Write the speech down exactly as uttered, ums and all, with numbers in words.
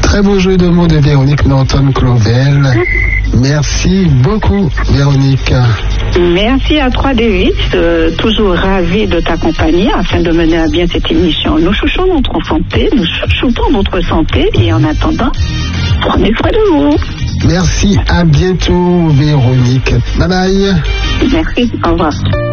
Très beau jeu de mots de Véronique Norton-Clovel. Merci beaucoup, Véronique. Merci à trois D huit, euh, toujours ravi de t'accompagner afin de mener à bien cette émission. Nous chouchons notre santé, nous chouchoutons notre santé et en attendant, prenez soin de vous. Merci, à bientôt, Véronique. Bye bye. Merci, au revoir.